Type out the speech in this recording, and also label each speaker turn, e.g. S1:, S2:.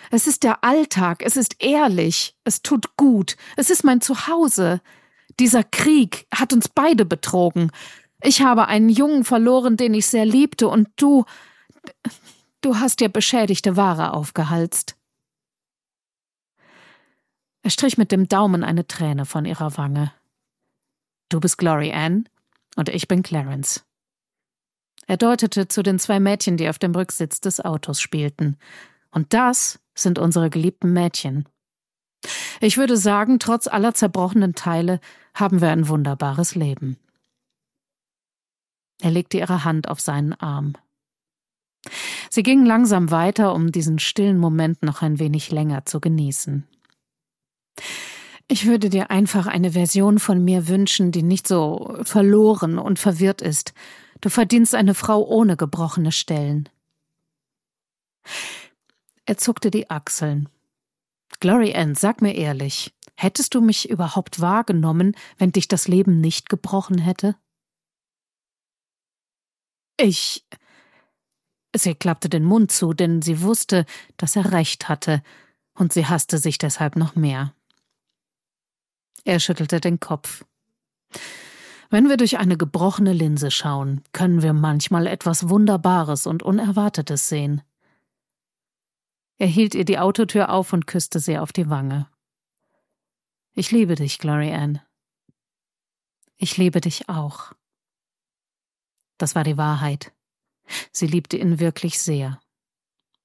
S1: Es ist der Alltag, es ist ehrlich, es tut gut, es ist mein Zuhause. Dieser Krieg hat uns beide betrogen. Ich habe einen Jungen verloren, den ich sehr liebte, und du hast dir beschädigte Ware aufgehalst. Er strich mit dem Daumen eine Träne von ihrer Wange. Du bist Glory Ann und ich bin Clarence. Er deutete zu den 2 Mädchen, die auf dem Rücksitz des Autos spielten. Und das sind unsere geliebten Mädchen. Ich würde sagen, trotz aller zerbrochenen Teile haben wir ein wunderbares Leben. Er legte ihre Hand auf seinen Arm. Sie gingen langsam weiter, um diesen stillen Moment noch ein wenig länger zu genießen. Ich würde dir einfach eine Version von mir wünschen, die nicht so verloren und verwirrt ist. Du verdienst eine Frau ohne gebrochene Stellen. Er zuckte die Achseln. Glory Ann, sag mir ehrlich, hättest du mich überhaupt wahrgenommen, wenn dich das Leben nicht gebrochen hätte? Sie klappte den Mund zu, denn sie wusste, dass er recht hatte, und sie hasste sich deshalb noch mehr. Er schüttelte den Kopf. Wenn wir durch eine gebrochene Linse schauen, können wir manchmal etwas Wunderbares und Unerwartetes sehen. Er hielt ihr die Autotür auf und küsste sie auf die Wange. Ich liebe dich, Glory Ann. Ich liebe dich auch. Das war die Wahrheit. Sie liebte ihn wirklich sehr.